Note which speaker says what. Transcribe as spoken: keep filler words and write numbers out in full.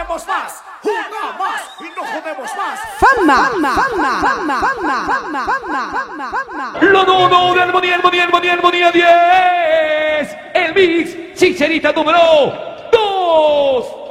Speaker 1: jodemos más. Una más y no jodemos más.
Speaker 2: Fama, fama, fama, fama, fama, fama, fama.
Speaker 3: Lo nuevo de Armonía, Armonía, Armonía, Armonía diez. El mix, Chicherita número dos.